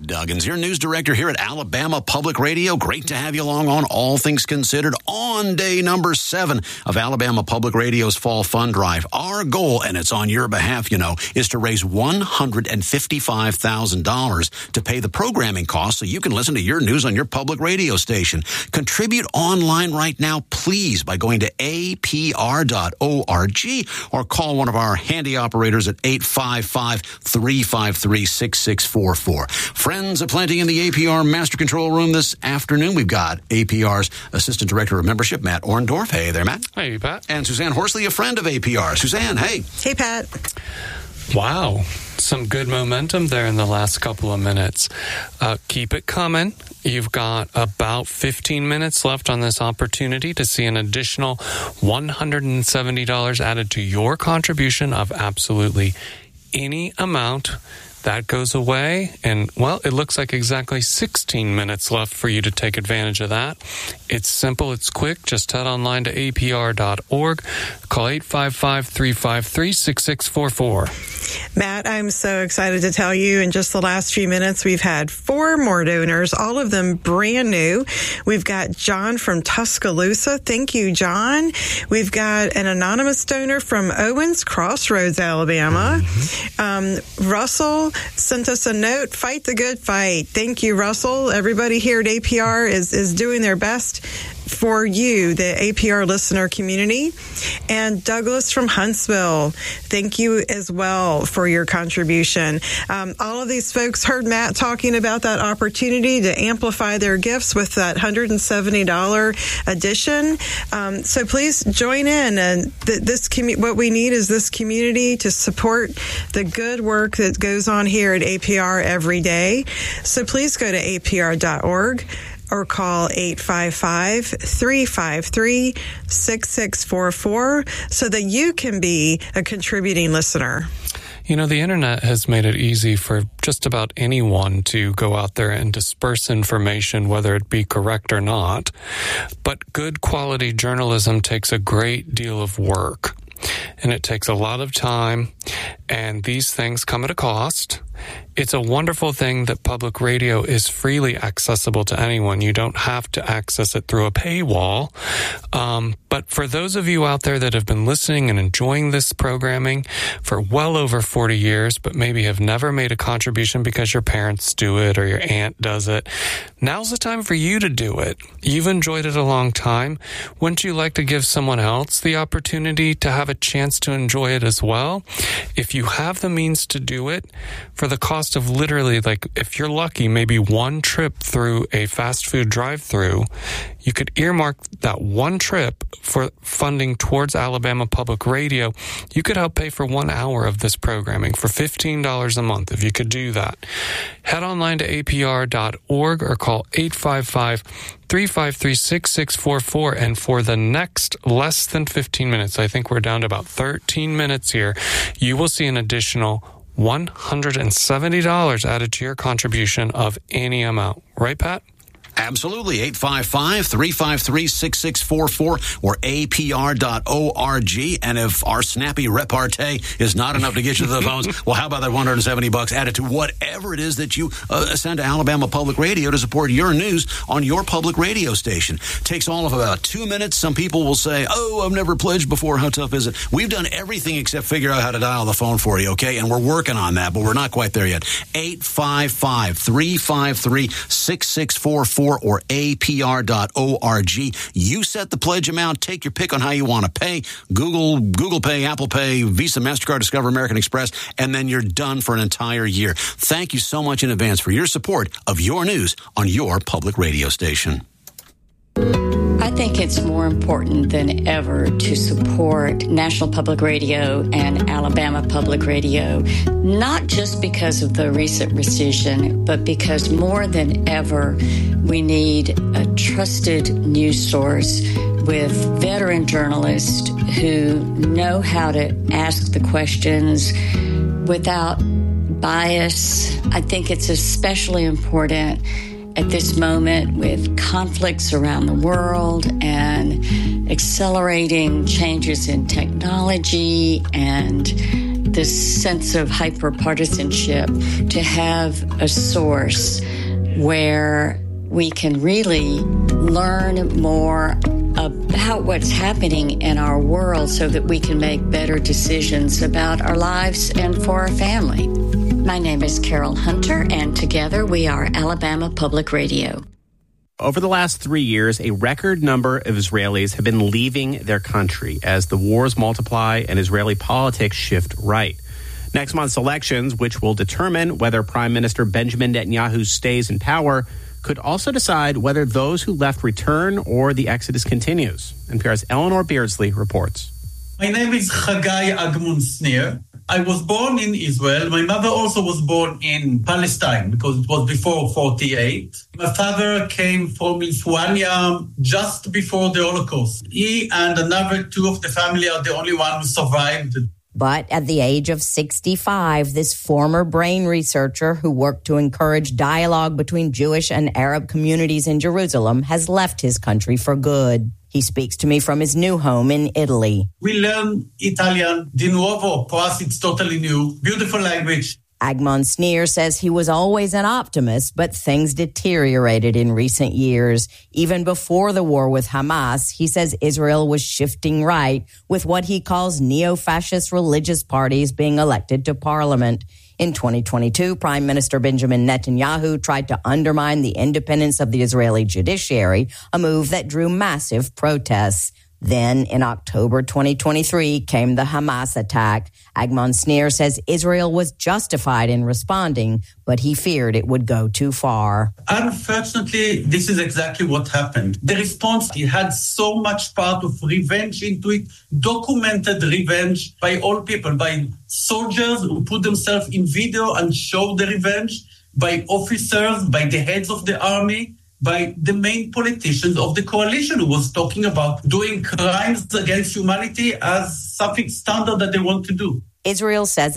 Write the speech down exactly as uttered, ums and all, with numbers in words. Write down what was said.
Duggins, your news director here at Alabama Public Radio. Great to have you along on All Things Considered on day number seven of Alabama Public Radio's Fall Fund Drive. Our goal, and it's on your behalf, you know, is to raise one hundred fifty-five thousand dollars to pay the programming costs so you can listen to your news on your public radio station. Contribute online right now, please, by going to A P R dot org or call one of our handy operators at eight five five, three five three, six six four four. Friends aplenty in the A P R Master Control Room this afternoon. We've got A P R's Assistant Director of Membership, Matt Orndorff. Hey there, Matt. Hey, Pat. And Suzanne Horsley, a friend of A P R. Suzanne, hey. Hey, Pat. Wow. Some good momentum there in the last couple of minutes. Uh, keep it coming. You've got about fifteen minutes left on this opportunity to see an additional one hundred seventy dollars added to your contribution of absolutely any amount. That goes away, and, well, it looks like exactly sixteen minutes left for you to take advantage of that. It's simple, it's quick. Just head online to A P R dot org. Call eight five five, three five three, six six four four. Matt, I'm so excited to tell you in just the last few minutes, we've had four more donors, all of them brand new. We've got John from Tuscaloosa. Thank you, John. We've got an anonymous donor from Owens Crossroads, Alabama. Mm-hmm. Um, Russell sent us a note, fight the good fight. Thank you, Russell. Everybody here at A P R is, is doing their best for you, the A P R listener community. And Douglas from Huntsville, thank you as well for your contribution. Um, all of these folks heard Matt talking about that opportunity to amplify their gifts with that one hundred seventy dollars addition. Um, so please join in. And th- this commu- what we need is this community to support the good work that goes on here at A P R every day. So please go to A P R dot org. or call eight five five, three five three, six six four four so that you can be a contributing listener. You know, the internet has made it easy for just about anyone to go out there and disperse information, whether it be correct or not. But good quality journalism takes a great deal of work, and it takes a lot of time, and these things come at a cost. It's a wonderful thing that public radio is freely accessible to anyone. You don't have to access it through a paywall. Um, but for those of you out there that have been listening and enjoying this programming for well over forty years, but maybe have never made a contribution because your parents do it or your aunt does it, now's the time for you to do it. You've enjoyed it a long time. Wouldn't you like to give someone else the opportunity to have a chance to enjoy it as well? If you have the means to do it, for the cost of literally, like, if you're lucky, maybe one trip through a fast food drive-through, you could earmark that one trip for funding towards Alabama Public Radio. You could help pay for one hour of this programming for fifteen dollars a month if you could do that. Head online to A P R dot org or call eight five five, three five three, six six four four. And for the next less than fifteen minutes, I think we're down to about thirteen minutes here, you will see an additional one hundred seventy dollars added to your contribution of any amount. Right, Pat? Absolutely. eight five five, three five three, six six four four or A P R dot org. And if our snappy repartee is not enough to get you to the phones, well, how about that one hundred seventy bucks added to whatever it is that you uh, send to Alabama Public Radio to support your news on your public radio station? Takes all of about two minutes. Some people will say, oh, I've never pledged before. How tough is it? We've done everything except figure out how to dial the phone for you, okay? And we're working on that, but we're not quite there yet. eight five five, three five three, six six four four or A P R dot org. You set the pledge amount. Take your pick on how you want to pay. Google, Google Pay, Apple Pay, Visa, MasterCard, Discover, American Express, and then you're done for an entire year. Thank you so much in advance for your support of your news on your public radio station. I think it's more important than ever to support National Public Radio and Alabama Public Radio, not just because of the recent rescission, but because more than ever, we need a trusted news source with veteran journalists who know how to ask the questions without bias. I think it's especially important at this moment with conflicts around the world and accelerating changes in technology and this sense of hyper-partisanship, to have a source where we can really learn more about what's happening in our world so that we can make better decisions about our lives and for our family. My name is Carol Hunter, and together we are Alabama Public Radio. Over the last three years, a record number of Israelis have been leaving their country as the wars multiply and Israeli politics shift right. Next month's elections, which will determine whether Prime Minister Benjamin Netanyahu stays in power, could also decide whether those who left return or the exodus continues. N P R's Eleanor Beardsley reports. My name is Chagai Agmon-Snir. I was born in Israel. My mother also was born in Palestine because it was before forty-eight. My father came from Lithuania just before the Holocaust. He and another two of the family are the only one who survived. But at the age of sixty-five, this former brain researcher who worked to encourage dialogue between Jewish and Arab communities in Jerusalem has left his country for good. He speaks to me from his new home in Italy. We learn Italian, di nuovo. For us, it's totally new. Beautiful language. Agmon-Snir says he was always an optimist, but things deteriorated in recent years. Even before the war with Hamas, he says Israel was shifting right, with what he calls neo-fascist religious parties being elected to parliament. In twenty twenty-two, Prime Minister Benjamin Netanyahu tried to undermine the independence of the Israeli judiciary, a move that drew massive protests. Then, in October twenty twenty-three, came the Hamas attack. Agmon-Snir says Israel was justified in responding, but he feared it would go too far. Unfortunately, this is exactly what happened. The response, it had so much part of revenge into it, documented revenge by all people, by soldiers who put themselves in video and show the revenge, by officers, by the heads of the army, by the main politicians of the coalition who was talking about doing crimes against humanity as something standard that they want to do. Israel says